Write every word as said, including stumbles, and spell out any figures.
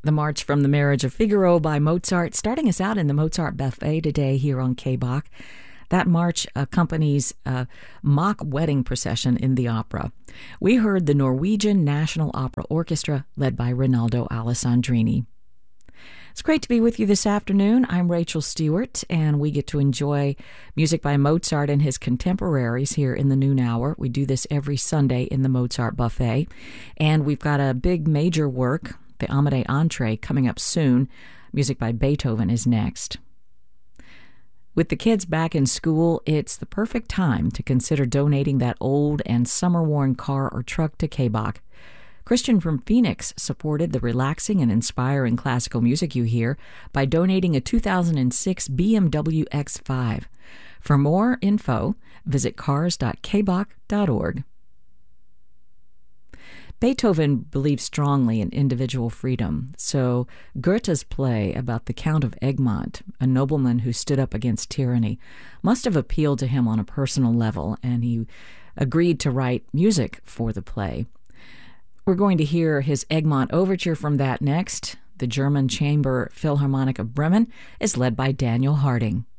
The March from the Marriage of Figaro by Mozart, starting us out in the Mozart Buffet today here on K B O C. That march accompanies a mock wedding procession in the opera. We heard the Norwegian National Opera Orchestra, led by Rinaldo Alessandrini. It's great to be with you this afternoon. I'm Rachel Stewart, and we get to enjoy music by Mozart and his contemporaries here in the noon hour. We do this every Sunday in the Mozart Buffet, and we've got a big major work, the Amadei Entree, coming up soon. Music by Beethoven is next. With the kids back in school, it's the perfect time to consider donating that old and summer-worn car or truck to K B O C. Christian from Phoenix supported the relaxing and inspiring classical music you hear by donating a two thousand six B M W X five. For more info, visit cars dot k b o c dot org. Beethoven believed strongly in individual freedom, so Goethe's play about the Count of Egmont, a nobleman who stood up against tyranny, must have appealed to him on a personal level, and he agreed to write music for the play. We're going to hear his Egmont Overture from that next. The German Chamber Philharmonic of Bremen is led by Daniel Harding.